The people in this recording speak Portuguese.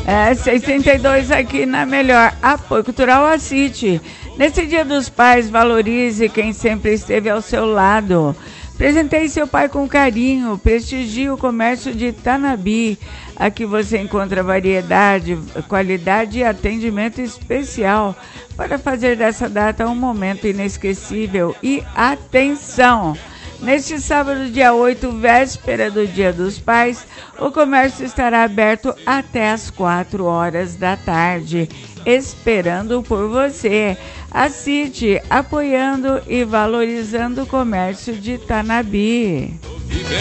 632 aqui na Melhor. Apoio Cultural ACIT. Nesse Dia dos Pais, valorize quem sempre esteve ao seu lado. Presenteie seu pai com carinho. Prestigie o comércio de Tanabi. Aqui você encontra variedade, qualidade e atendimento especial para fazer dessa data um momento inesquecível. E atenção! Neste sábado, dia 8, véspera do Dia dos Pais, o comércio estará aberto até às 4 horas da tarde, esperando por você. A CIT, apoiando e valorizando o comércio de Tanabi.